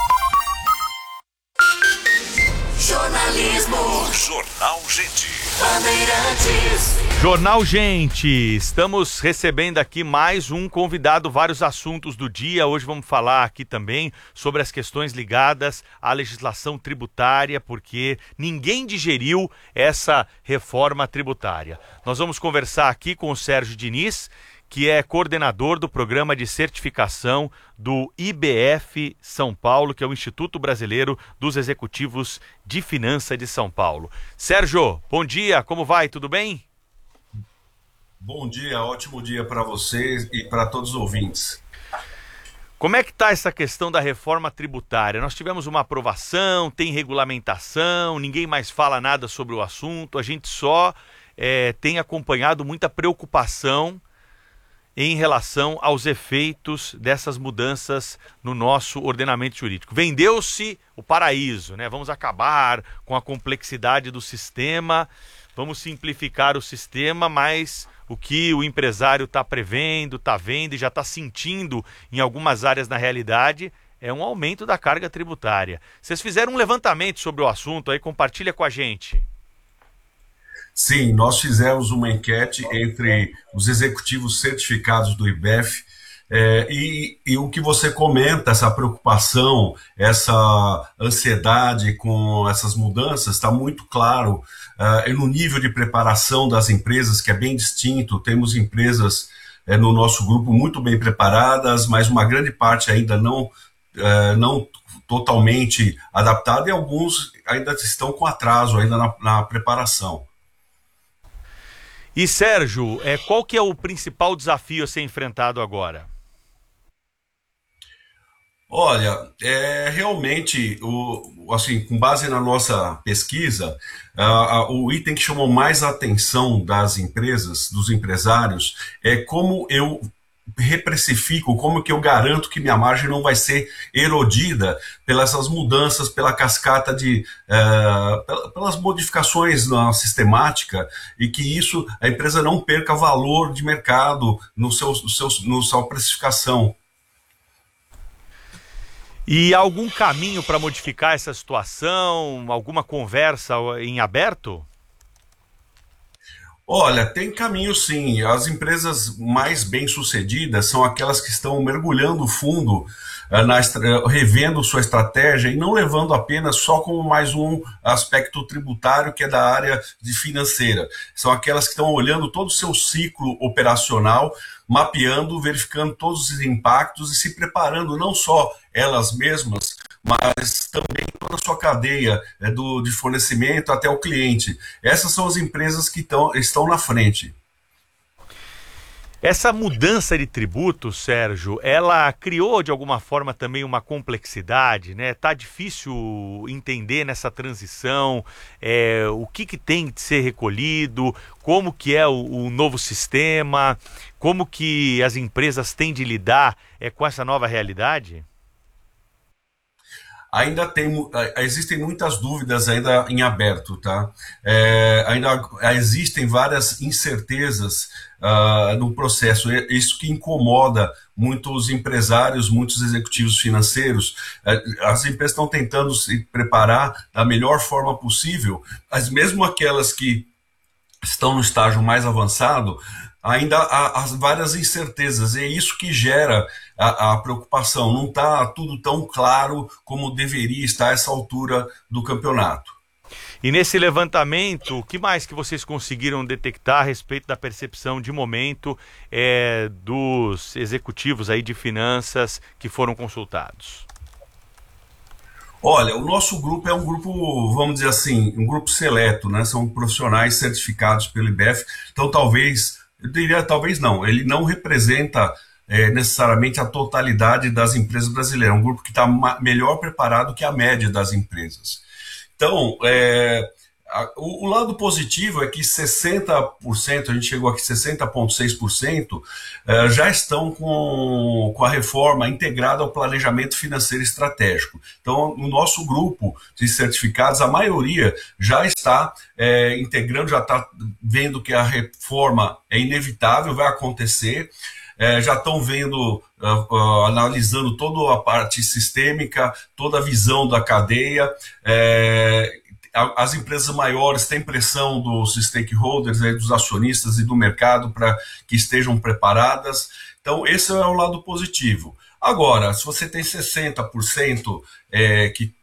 Jornalismo. Jornal Gente. Bandeirantes. Jornal Gente, estamos recebendo aqui mais um convidado, vários assuntos do dia. Hoje vamos falar aqui também sobre as questões ligadas à legislação tributária, porque ninguém digeriu essa reforma tributária. Nós vamos conversar aqui com o Sérgio Diniz, que é coordenador do programa de certificação do IBF São Paulo, que é o Instituto Brasileiro dos Executivos de Finança de São Paulo. Sérgio, bom dia, como vai? Tudo bem? Bom dia, ótimo dia para vocês e para todos os ouvintes. Como é que está essa questão da reforma tributária? Nós tivemos uma aprovação, tem regulamentação, ninguém mais fala nada sobre o assunto, a gente só tem acompanhado muita preocupação em relação aos efeitos dessas mudanças no nosso ordenamento jurídico. Vendeu-se o paraíso, né? Vamos acabar com a complexidade do sistema, vamos simplificar o sistema, mas o que o empresário está prevendo, está vendo e já está sentindo em algumas áreas na realidade é um aumento da carga tributária. Vocês fizeram um levantamento sobre o assunto aí, compartilha com a gente. Sim, nós fizemos uma enquete entre os executivos certificados do IBF e o que você comenta, essa preocupação, essa ansiedade com essas mudanças, está muito claro no nível de preparação das empresas, que é bem distinto. Temos empresas no nosso grupo muito bem preparadas, mas uma grande parte ainda não totalmente adaptada e alguns ainda estão com atraso ainda na preparação. E Sérgio, qual que é o principal desafio a ser enfrentado agora? Olha, realmente, assim, com base na nossa pesquisa, o item que chamou mais a atenção das empresas, dos empresários, é como eu reprecifico, como que eu garanto que minha margem não vai ser erodida pelas mudanças, pela cascata pelas modificações na sistemática, e que isso, a empresa não perca valor de mercado no sua precificação. E há algum caminho para modificar essa situação? Alguma conversa em aberto? Olha, tem caminho sim. As empresas mais bem-sucedidas são aquelas que estão mergulhando fundo, revendo sua estratégia e não levando apenas só como mais um aspecto tributário que é da área de financeira. São aquelas que estão olhando todo o seu ciclo operacional, mapeando, verificando todos os impactos e se preparando não só elas mesmas, mas também toda a sua cadeia de fornecimento até o cliente. Essas são as empresas que estão na frente. Essa mudança de tributos, Sérgio, ela criou de alguma forma também uma complexidade, né? Tá difícil entender nessa transição o que tem de ser recolhido, como que é o novo sistema, como que as empresas têm de lidar com essa nova realidade? ainda existem muitas dúvidas ainda em aberto, tá? Ainda existem várias incertezas no processo, isso que incomoda muitos empresários, muitos executivos financeiros. As empresas estão tentando se preparar da melhor forma possível, mas mesmo aquelas que estão no estágio mais avançado, ainda há várias incertezas, e é isso que gera a preocupação. Não está tudo tão claro como deveria estar a essa altura do campeonato. E nesse levantamento, o que mais que vocês conseguiram detectar a respeito da percepção de momento dos executivos aí de finanças que foram consultados? Olha, o nosso grupo é um grupo, vamos dizer assim, um grupo seleto, né? São profissionais certificados pelo IBEF, então eu diria talvez não, ele não representa necessariamente a totalidade das empresas brasileiras, é um grupo que está melhor preparado que a média das empresas. Então, o lado positivo é que 60%, a gente chegou aqui 60,6%, já estão com a reforma integrada ao planejamento financeiro estratégico. Então, no nosso grupo de certificados, a maioria já está integrando, já está vendo que a reforma é inevitável, vai acontecer, já estão vendo, analisando toda a parte sistêmica, toda a visão da cadeia. As empresas maiores têm pressão dos stakeholders, dos acionistas e do mercado para que estejam preparadas. Então, esse é o lado positivo. Agora, se você tem 60% que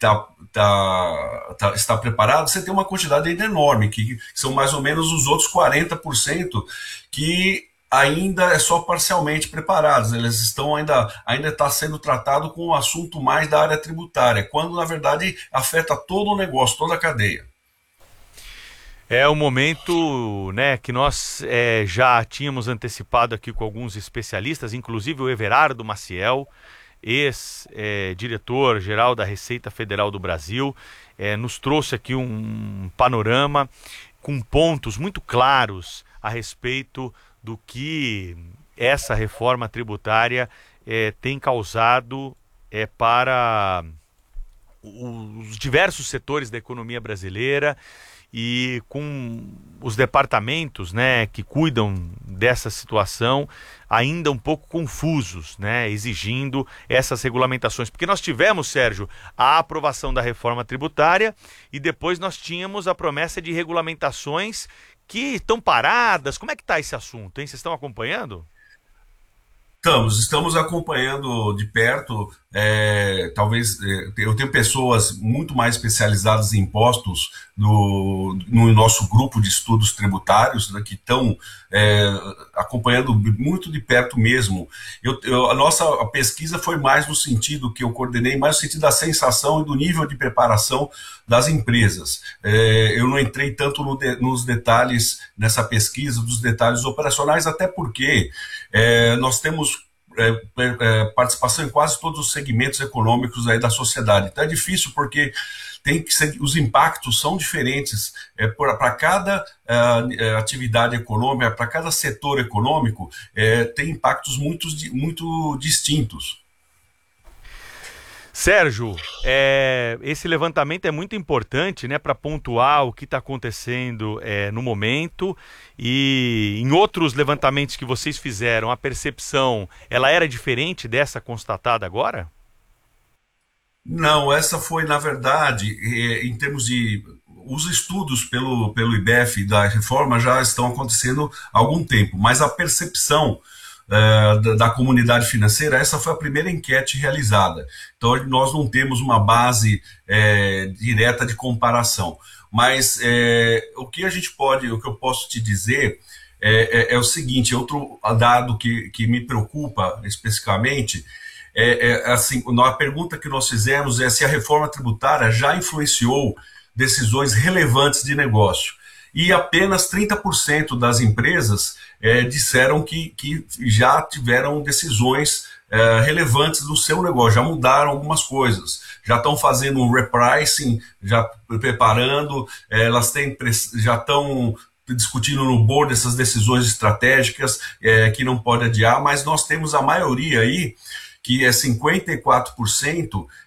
está preparado, você tem uma quantidade ainda enorme, que são mais ou menos os outros 40% que ainda é só parcialmente preparados. Eles estão ainda está sendo tratado com um assunto mais da área tributária, quando na verdade afeta todo o negócio, toda a cadeia. É o momento, né, que nós já tínhamos antecipado aqui com alguns especialistas, inclusive o Everardo Maciel, ex-diretor-geral da Receita Federal do Brasil, nos trouxe aqui um panorama com pontos muito claros a respeito do que essa reforma tributária tem causado para os diversos setores da economia brasileira, e com os departamentos, né, que cuidam dessa situação ainda um pouco confusos, né, exigindo essas regulamentações. Porque nós tivemos, Sérgio, a aprovação da reforma tributária e depois nós tínhamos a promessa de regulamentações que estão paradas. Como é que está esse assunto, hein? Vocês estão acompanhando? Estamos acompanhando de perto. Talvez eu tenho pessoas muito mais especializadas em impostos no nosso grupo de estudos tributários, né, que estão acompanhando muito de perto mesmo. A nossa pesquisa foi mais no sentido que eu coordenei, mais no sentido da sensação e do nível de preparação das empresas. Eu não entrei tanto nos detalhes nessa pesquisa, dos detalhes operacionais, até porque nós temos participação em quase todos os segmentos econômicos aí da sociedade. Então é difícil porque os impactos são diferentes para cada atividade econômica, para cada setor econômico, tem impactos muito distintos. Sérgio, esse levantamento é muito importante, né, para pontuar o que está acontecendo no momento, e em outros levantamentos que vocês fizeram, a percepção ela era diferente dessa constatada agora? Não, essa foi, na verdade, em termos de... Os estudos pelo IBEF da reforma já estão acontecendo há algum tempo, mas a percepção da comunidade financeira, essa foi a primeira enquete realizada. Então, nós não temos uma base direta de comparação. Mas o que eu posso te dizer é o seguinte: outro dado que me preocupa especificamente assim, a pergunta que nós fizemos é se a reforma tributária já influenciou decisões relevantes de negócio. E apenas 30% das empresas disseram que já tiveram decisões relevantes do seu negócio, já mudaram algumas coisas, já estão fazendo um repricing, já preparando, elas já estão discutindo no board essas decisões estratégicas que não pode adiar, mas nós temos a maioria aí, que é 54%,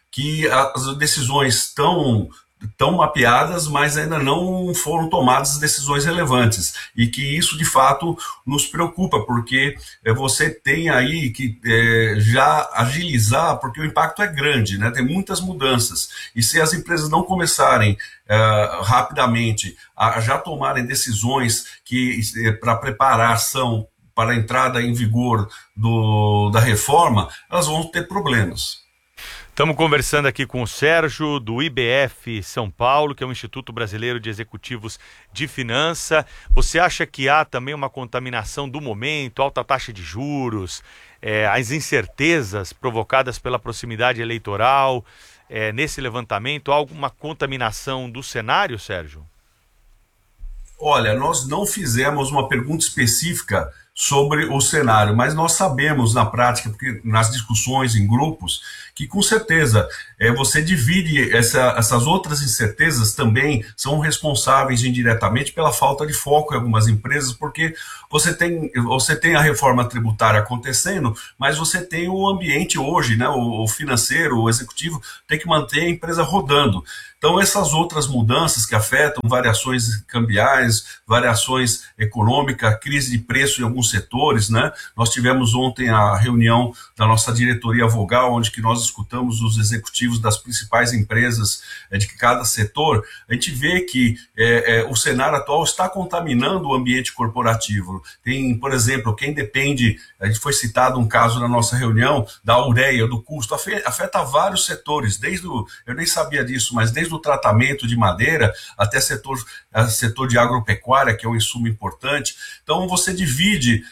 que as decisões estão mapeadas, mas ainda não foram tomadas decisões relevantes, e que isso de fato nos preocupa, porque você tem aí que já agilizar, porque o impacto é grande, né? Tem muitas mudanças, e se as empresas não começarem rapidamente a já tomarem decisões para preparar a ação para a entrada em vigor da reforma, elas vão ter problemas. Estamos conversando aqui com o Sérgio, do IBF São Paulo, que é o Instituto Brasileiro de Executivos de Finança. Você acha que há também uma contaminação do momento, alta taxa de juros, as incertezas provocadas pela proximidade eleitoral, nesse levantamento, há alguma contaminação do cenário, Sérgio? Olha, nós não fizemos uma pergunta específica sobre o cenário, mas nós sabemos na prática, porque nas discussões em grupos, que com certeza você divide essas outras incertezas também são responsáveis indiretamente pela falta de foco em algumas empresas, porque você tem a reforma tributária acontecendo, mas você tem o ambiente hoje, né, o financeiro, o executivo tem que manter a empresa rodando. Então essas outras mudanças que afetam variações cambiais, variações econômicas, crise de preço em alguns setores, né? Nós tivemos ontem a reunião da nossa diretoria vogal, onde que nós escutamos os executivos das principais empresas de cada setor. A gente vê que o cenário atual está contaminando o ambiente corporativo. Tem, por exemplo, quem depende, a gente foi citado um caso na nossa reunião, da ureia, do custo, afeta vários setores, eu nem sabia disso, mas desde o tratamento de madeira até setor de agropecuária, que é um insumo importante. Então você divide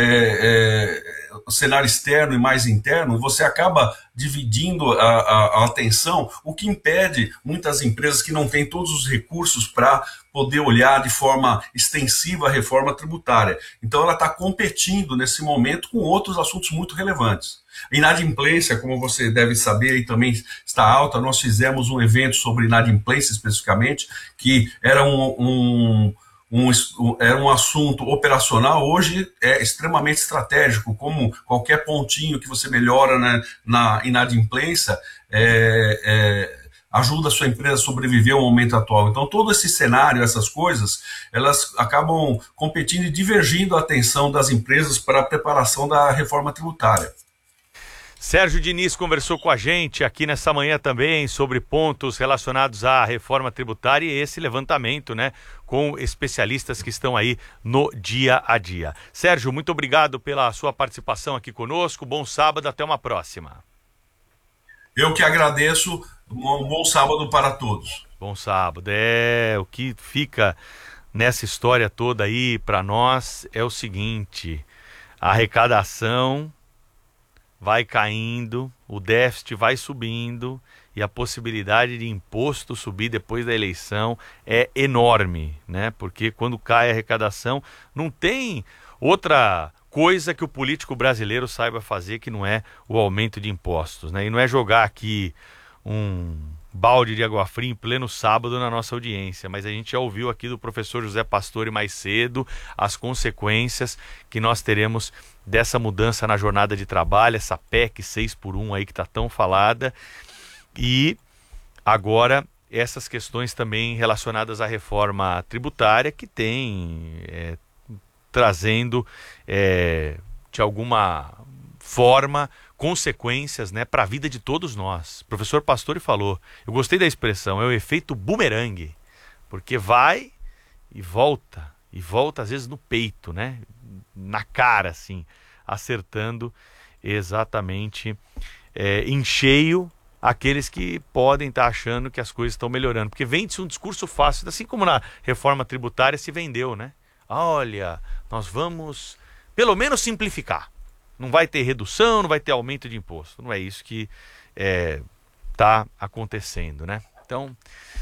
o cenário externo e mais interno, você acaba dividindo a atenção, o que impede muitas empresas que não têm todos os recursos para poder olhar de forma extensiva a reforma tributária. Então ela está competindo nesse momento com outros assuntos muito relevantes. Inadimplência, como você deve saber, e também está alta. Nós fizemos um evento sobre inadimplência especificamente, que era um assunto operacional, hoje é extremamente estratégico, como qualquer pontinho que você melhora na inadimplência ajuda a sua empresa a sobreviver ao momento atual. Então todo esse cenário, essas coisas, elas acabam competindo e divergindo a atenção das empresas para a preparação da reforma tributária. Sérgio Diniz conversou com a gente aqui nessa manhã também sobre pontos relacionados à reforma tributária e esse levantamento, né, com especialistas que estão aí no dia a dia. Sérgio, muito obrigado pela sua participação aqui conosco. Bom sábado, até uma próxima. Eu que agradeço. Um bom sábado para todos. Bom sábado. O que fica nessa história toda aí para nós é o seguinte: a arrecadação vai caindo, o déficit vai subindo e a possibilidade de imposto subir depois da eleição é enorme, né? Porque quando cai a arrecadação, não tem outra coisa que o político brasileiro saiba fazer que não é o aumento de impostos, né? E não é jogar aqui um balde de água fria em pleno sábado na nossa audiência, mas a gente já ouviu aqui do professor José Pastore mais cedo as consequências que nós teremos dessa mudança na jornada de trabalho, essa PEC 6x1 aí que está tão falada, e agora essas questões também relacionadas à reforma tributária que tem trazendo de alguma forma consequências, né, para a vida de todos nós. O professor Pastore falou, eu gostei da expressão, é o efeito bumerangue, porque vai e volta às vezes no peito, né, na cara assim, acertando exatamente em cheio aqueles que podem estar achando que as coisas estão melhorando, porque vende-se um discurso fácil, assim como na reforma tributária se vendeu, né? Olha, nós vamos pelo menos simplificar. Não vai ter redução, não vai ter aumento de imposto. Não é isso que está acontecendo, né? Então,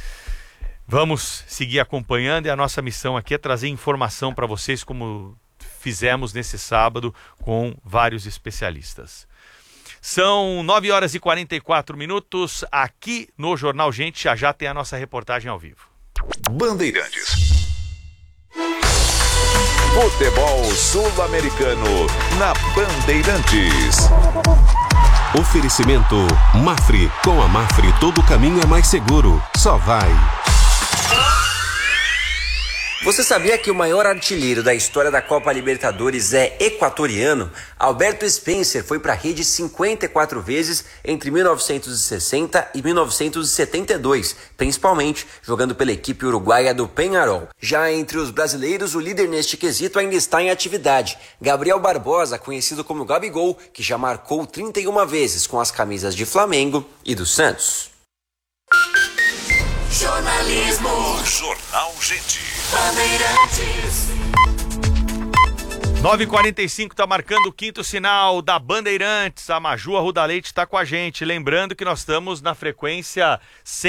vamos seguir acompanhando e a nossa missão aqui é trazer informação para vocês, como fizemos nesse sábado com vários especialistas. São 9 horas e 44 minutos aqui no Jornal Gente. Já tem a nossa reportagem ao vivo. Bandeirantes. Futebol sul-americano na Bandeirantes. Oferecimento Mafre. Com a Mafre, todo caminho é mais seguro. Só vai. Você sabia que o maior artilheiro da história da Copa Libertadores é equatoriano? Alberto Spencer foi para a rede 54 vezes entre 1960 e 1972, principalmente jogando pela equipe uruguaia do Peñarol. Já entre os brasileiros, o líder neste quesito ainda está em atividade. Gabriel Barbosa, conhecido como Gabigol, que já marcou 31 vezes com as camisas de Flamengo e do Santos. Jornalismo. Jornal Gente. Bandeirantes. 9h45 tá marcando o quinto sinal da Bandeirantes. A Maju Arruda Leite está com a gente. Lembrando que nós estamos na frequência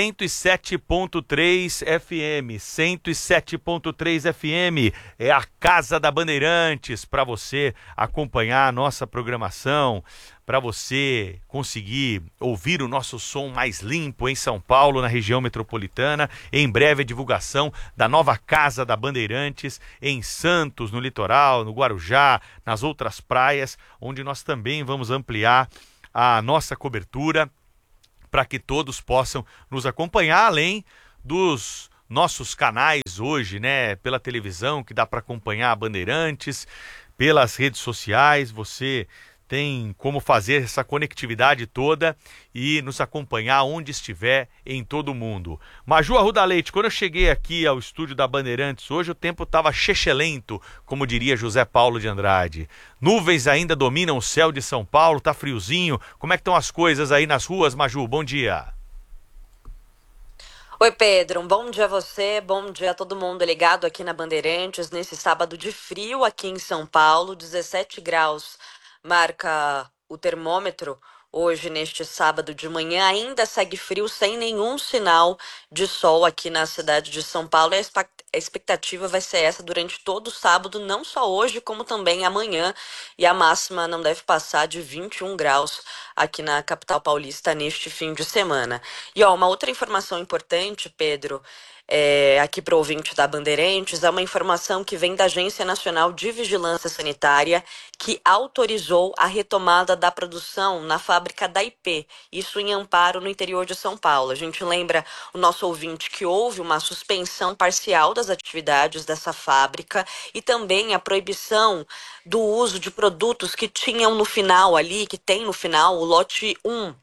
107.3 FM. 107.3 FM é a casa da Bandeirantes para você acompanhar a nossa programação, para você conseguir ouvir o nosso som mais limpo em São Paulo, na região metropolitana. Em breve a divulgação da nova Casa da Bandeirantes em Santos, no litoral, no Guarujá, nas outras praias, onde nós também vamos ampliar a nossa cobertura para que todos possam nos acompanhar, além dos nossos canais hoje, né, pela televisão, que dá para acompanhar a Bandeirantes, pelas redes sociais. Você tem como fazer essa conectividade toda e nos acompanhar onde estiver em todo o mundo. Maju Arruda Leite, quando eu cheguei aqui ao estúdio da Bandeirantes hoje, o tempo estava chechelento, como diria José Paulo de Andrade. Nuvens ainda dominam o céu de São Paulo, tá friozinho. Como é que estão as coisas aí nas ruas, Maju? Bom dia. Oi, Pedro, um bom dia a você, bom dia a todo mundo ligado aqui na Bandeirantes, nesse sábado de frio aqui em São Paulo, 17 graus. Marca o termômetro hoje, neste sábado de manhã, ainda segue frio, sem nenhum sinal de sol aqui na cidade de São Paulo. A expectativa vai ser essa durante todo o sábado, não só hoje, como também amanhã. E a máxima não deve passar de 21 graus aqui na capital paulista neste fim de semana. E uma outra informação importante, Pedro, aqui para o ouvinte da Bandeirantes, é uma informação que vem da Agência Nacional de Vigilância Sanitária, que autorizou a retomada da produção na fábrica da IP, isso em Amparo, no interior de São Paulo. A gente lembra o nosso ouvinte que houve uma suspensão parcial das atividades dessa fábrica e também a proibição do uso de produtos que tinham no final ali, que tem no final o lote 1.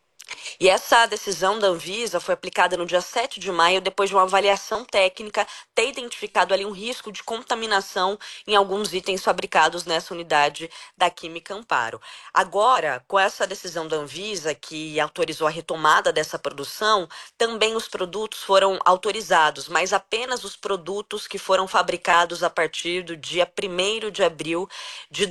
E essa decisão da Anvisa foi aplicada no dia 7 de maio, depois de uma avaliação técnica ter identificado ali um risco de contaminação em alguns itens fabricados nessa unidade da Química Amparo. Agora, com essa decisão da Anvisa, que autorizou a retomada dessa produção, também os produtos foram autorizados, mas apenas os produtos que foram fabricados a partir do dia 1º de abril de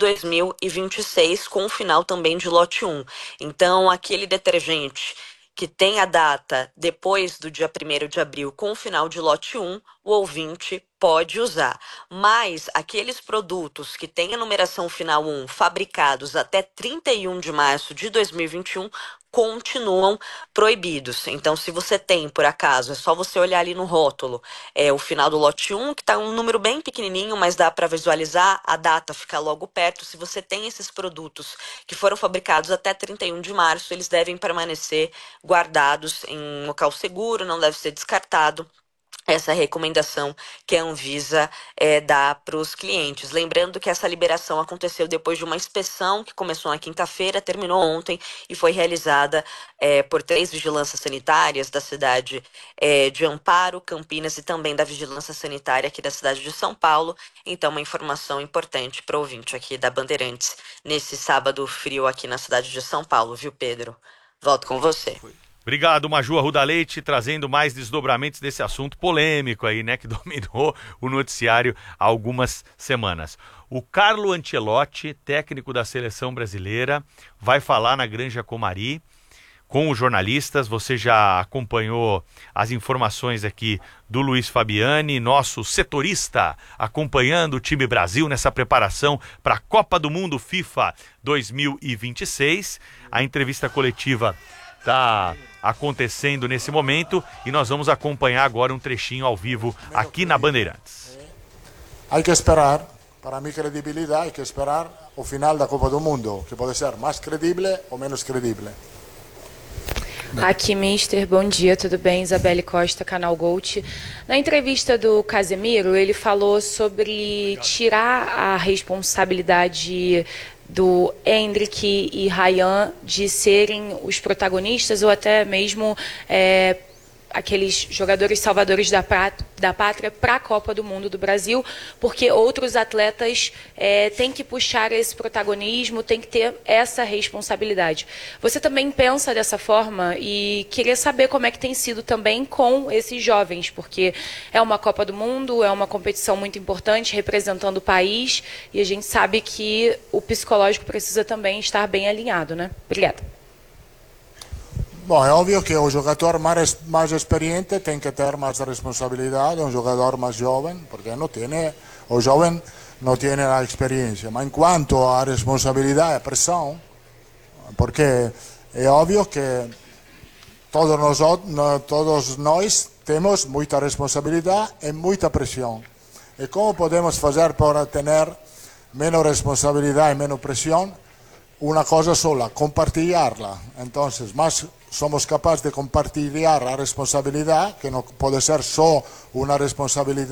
2026, com o final também de lote 1. Então, aquele detergente que tem a data depois do dia 1º de abril com o final de lote 1, o ouvinte pode usar. Mas aqueles produtos que têm a numeração final 1 fabricados até 31 de março de 2021 continuam proibidos. Então, se você tem, por acaso, é só você olhar ali no rótulo, o final do lote 1, que está um número bem pequenininho, mas dá para visualizar, a data fica logo perto. Se você tem esses produtos que foram fabricados até 31 de março, eles devem permanecer guardados em um local seguro, não deve ser descartado. Essa recomendação que a Anvisa dá para os clientes. Lembrando que essa liberação aconteceu depois de uma inspeção que começou na quinta-feira, terminou ontem e foi realizada por 3 vigilâncias sanitárias da cidade de Amparo, Campinas e também da Vigilância Sanitária aqui da cidade de São Paulo. Então, uma informação importante para o ouvinte aqui da Bandeirantes nesse sábado frio aqui na cidade de São Paulo, viu, Pedro? Volto com você. Obrigado, Maju Arruda Leite, trazendo mais desdobramentos desse assunto polêmico aí, né, que dominou o noticiário há algumas semanas. O Carlo Ancelotti, técnico da seleção brasileira, vai falar na Granja Comari com os jornalistas. Você já acompanhou as informações aqui do Luiz Fabiani, nosso setorista, acompanhando o time Brasil nessa preparação para a Copa do Mundo FIFA 2026. A entrevista coletiva está acontecendo nesse momento e nós vamos acompanhar agora um trechinho ao vivo aqui na Bandeirantes. Hay que esperar Para mi credibilidad hay que esperar al final da Copa do Mundo, que puede ser más creíble o menos creíble. Aqui, Mister, bom dia, tudo bem? Isabelle Costa, Canal Gold. Na entrevista do Casemiro, ele falou sobre tirar a responsabilidade do Endrick e Ryan de serem os protagonistas ou até mesmo aqueles jogadores salvadores da pátria para a Copa do Mundo do Brasil, porque outros atletas têm que puxar esse protagonismo, têm que ter essa responsabilidade. Você também pensa dessa forma e queria saber como é que tem sido também com esses jovens, porque é uma Copa do Mundo, é uma competição muito importante, representando o país, e a gente sabe que o psicológico precisa também estar bem alinhado, né? Obrigada. Bom, é óbvio que o jogador mais experiente tem que ter mais responsabilidade, um jogador mais jovem, porque o jovem não tem a experiência. Mas enquanto a responsabilidade e a pressão, porque é óbvio que todos nós temos muita responsabilidade e muita pressão. E como podemos fazer para ter menos responsabilidade e menos pressão? Una cosa sola, compartillarla. Entonces, más somos capaces de compartillar la responsabilidad, que no puede ser solo una responsabilidad